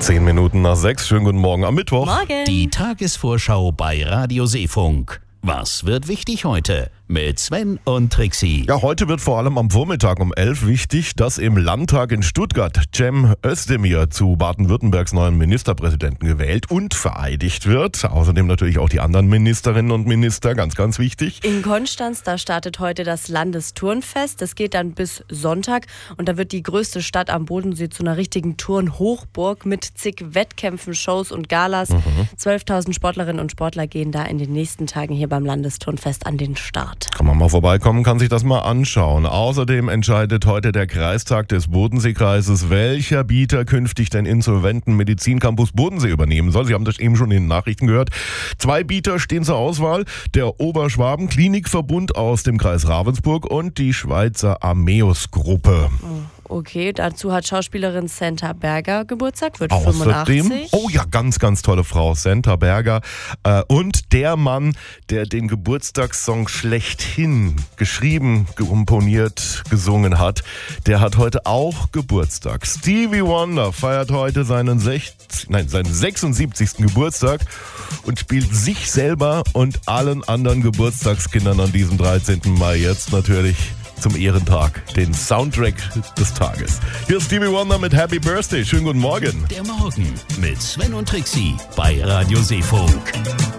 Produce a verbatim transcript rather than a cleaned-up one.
Zehn Minuten nach sechs. Schönen guten Morgen am Mittwoch. Morgen. Die Tagesvorschau bei Radio Seefunk. Was wird wichtig heute? Mit Sven und Trixie. Ja, heute wird vor allem am Vormittag um elf wichtig, dass im Landtag in Stuttgart Cem Özdemir zu Baden-Württembergs neuen Ministerpräsidenten gewählt und vereidigt wird. Außerdem natürlich auch die anderen Ministerinnen und Minister, ganz, ganz wichtig. In Konstanz, da startet heute das Landesturnfest. Das geht dann bis Sonntag und da wird die größte Stadt am Bodensee zu einer richtigen Turnhochburg mit zig Wettkämpfen, Shows und Galas. Mhm. zwölftausend Sportlerinnen und Sportler gehen da in den nächsten Tagen hier beim Landesturnfest an den Start. Kann man mal vorbeikommen, kann sich das mal anschauen. Außerdem entscheidet heute der Kreistag des Bodenseekreises, welcher Bieter künftig den insolventen Medizincampus Bodensee übernehmen soll. Sie haben das eben schon in den Nachrichten gehört. Zwei Bieter stehen zur Auswahl. Der Oberschwaben Klinikverbund aus dem Kreis Ravensburg und die Schweizer Ameus-Gruppe. Okay, dazu hat Schauspielerin Senta Berger Geburtstag, wird Außerdem, fünfundachtzig. Oh ja, ganz, ganz tolle Frau, Senta Berger. Äh, und der Mann, der den Geburtstagssong schlechthin geschrieben, komponiert, gesungen hat, der hat heute auch Geburtstag. Stevie Wonder feiert heute seinen, sechzig, nein, seinen sechsundsiebzigsten Geburtstag und spielt sich selber und allen anderen Geburtstagskindern an diesem dreizehnten Mai jetzt natürlich zum Ehrentag, den Soundtrack des Tages. Hier ist Stevie Wonder mit Happy Birthday. Schönen guten Morgen. Der Morgen mit Sven und Trixie bei Radio Seefunk.